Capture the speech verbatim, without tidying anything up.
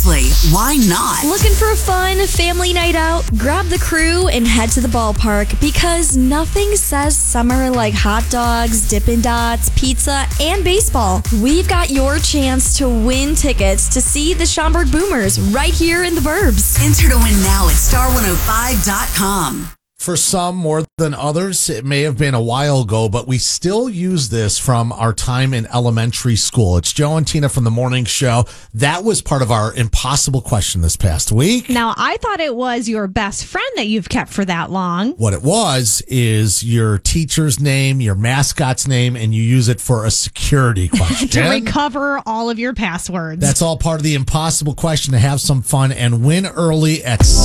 Honestly, why not? Looking for a fun family night out? Grab the crew and head to the ballpark because nothing says summer like hot dogs, Dippin' Dots, pizza, and baseball. We've got your chance to win tickets to see the Schaumburg Boomers right here in the Burbs. Enter to win now at star one oh five dot com. For some more than others, it may have been a while ago, but we still use this from our time in elementary school. It's Joe and Tina from the morning show. That was part of our impossible question this past week. Now, I thought it was your best friend that you've kept for that long. What it was is your teacher's name, your mascot's name, and you use it for a security question. To recover all of your passwords. That's all part of the impossible question to have some fun and win early at